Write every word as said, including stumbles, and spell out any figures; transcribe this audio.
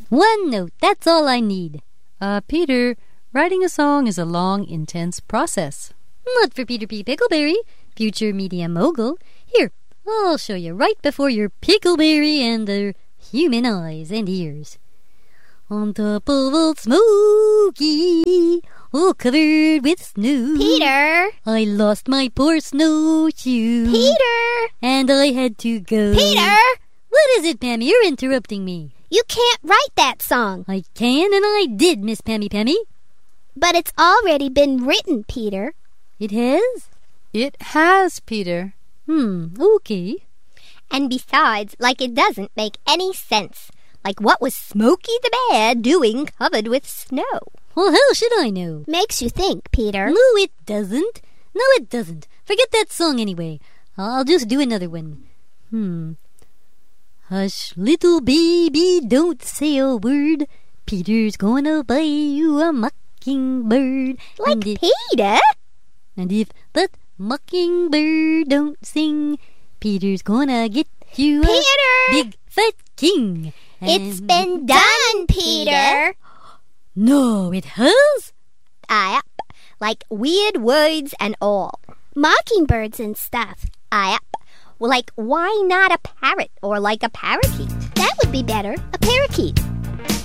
One note, that's all I need. Uh, Peter, writing a song is a long, intense process. Not for Peter P. Pickleberry, future media mogul. Here, I'll show you right before your Pickleberry and their human eyes and ears. On top of Old Smoky, all covered with snow. Peter! I lost my poor snowshoe. Peter! And I had to go. Peter! What is it, Pammy? You're interrupting me. You can't write that song. I can, and I did, Miss Pammy Pammy. But it's already been written, Peter. It has? It has, Peter. Hmm, okay. And besides, like it doesn't make any sense. Like what was Smokey the Bear doing covered with snow? Well, how should I know? Makes you think, Peter. No, it doesn't. No, it doesn't. Forget that song anyway. I'll just do another one. Hmm. Hush, little baby, don't say a word. Peter's gonna buy you a mockingbird. Like and if, Peter? And if that mockingbird don't sing, Peter's gonna get you Peter! a big fat king. It's been done, Peter. No, it has? Yep. Like weird words and all. Mockingbirds and stuff. Yep. Well, like, why not a parrot or like a parakeet? That would be better. A parakeet.